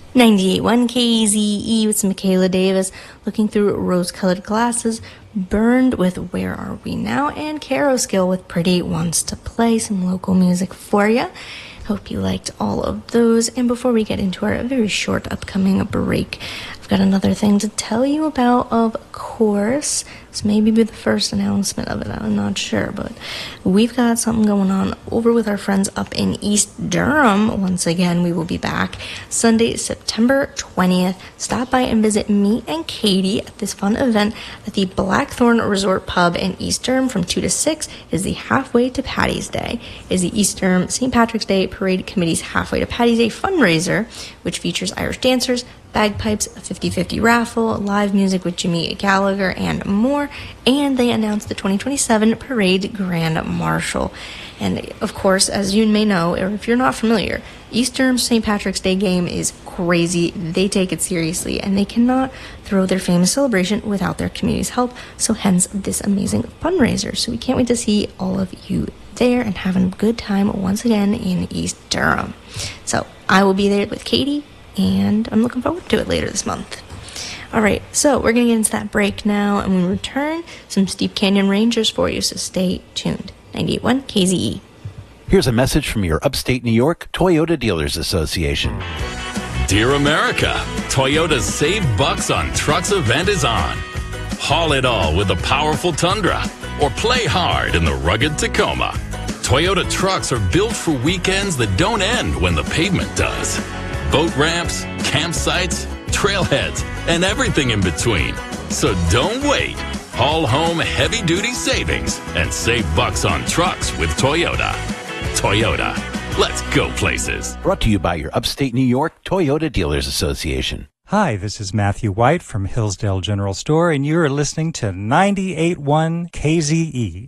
98.1 KZE with Michaela Davis, looking through rose-colored glasses, Burned with Where Are We Now, and Caro Skill with Pretty Wants to Play, some local music for you. Hope you liked all of those. And before we get into our very short upcoming break, I've got another thing to tell you about, of course. This may be the first announcement of it, I'm not sure, but we've got something going on over with our friends up in East Durham. Once again, we will be back Sunday, September 20th. Stop by and visit me and Katie at this fun event at the Blackthorn Resort Pub in East Durham from 2 to 6. Is the Halfway to Patty's Day. Is the East Durham St. Patrick's Day Parade Committee's Halfway to Patty's Day fundraiser, which features Irish dancers, bagpipes, a 50-50 raffle, live music with Jimmy Gallagher, and more. And they announced the 2027 Parade Grand Marshal. And of course, as you may know, or if you're not familiar, East Durham's St. Patrick's Day game is crazy. They take it seriously, and they cannot throw their famous celebration without their community's help. So hence this amazing fundraiser. So we can't wait to see all of you there and having a good time once again in East Durham. So I will be there with Katie, and I'm looking forward to it later this month. All right, so we're going to get into that break now, and when we return, some Steep Canyon Rangers for you, so stay tuned. 98.1 KZE. Here's a message from your upstate New York Toyota Dealers Association. Dear America, Toyota's Save Bucks on Trucks event is on. Haul it all with the powerful Tundra, or play hard in the rugged Tacoma. Toyota trucks are built for weekends that don't end when the pavement does. Boat ramps, campsites, trailheads, and everything in between. So don't wait. Haul home heavy-duty savings and save bucks on trucks with Toyota. Toyota, let's go places. Brought to you by your upstate New York Toyota Dealers Association. Hi, this is Matthew White from Hillsdale General Store, and you're listening to 98.1 KZE.